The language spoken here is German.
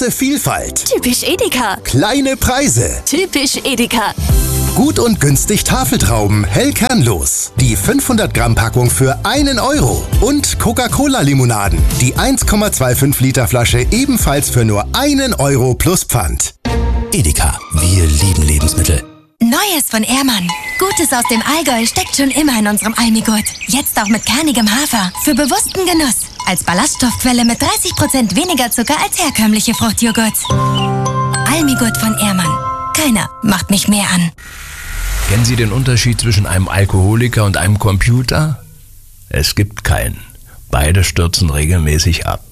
Große Vielfalt. Typisch Edeka. Kleine Preise. Typisch Edeka. Gut und günstig Tafeltrauben, hell kernlos. Die 500 Gramm Packung für 1 Euro. Und Coca-Cola-Limonaden. Die 1,25 Liter Flasche ebenfalls für nur 1 Euro plus Pfand. Edeka, wir lieben Lebensmittel. Neues von Ehrmann. Gutes aus dem Allgäu steckt schon immer in unserem Almigurt. Jetzt auch mit kernigem Hafer. Für bewussten Genuss. Als Ballaststoffquelle mit 30% weniger Zucker als herkömmliche Fruchtjoghurts. Almigurt von Ehrmann. Keiner macht mich mehr an. Kennen Sie den Unterschied zwischen einem Alkoholiker und einem Computer? Es gibt keinen. Beide stürzen regelmäßig ab.